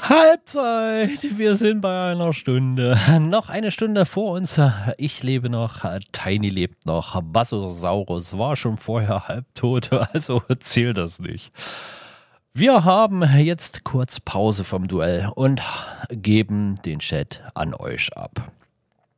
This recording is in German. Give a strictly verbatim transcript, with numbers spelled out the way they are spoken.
Halbzeit, wir sind bei einer Stunde. Noch eine Stunde vor uns. Ich lebe noch, Tiny lebt noch. Basosaurus war schon vorher halbtot, also zählt das nicht. Wir haben jetzt kurz Pause vom Duell und geben den Chat an euch ab.